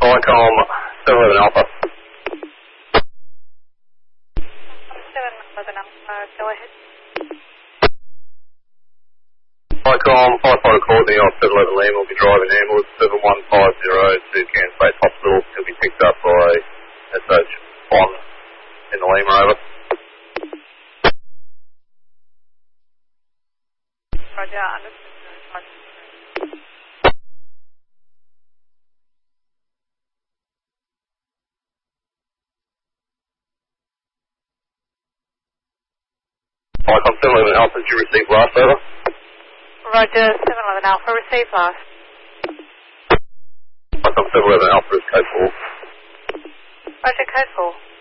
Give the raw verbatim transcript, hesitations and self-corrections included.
Icom seven eleven Alpha. seven eleven Alpha, go ahead. Icom five five coordinating off seven eleven Lima will be driving ambulance seven one five zero to Cairns Base Hospital. He'll be picked up by S H Bond in the Lima, over. Roger, understood. Icom seven eleven Alpha, did you receive last, over? Roger, seven eleven Alpha, receive last. Icom seven eleven Alpha is code four. Roger, code four.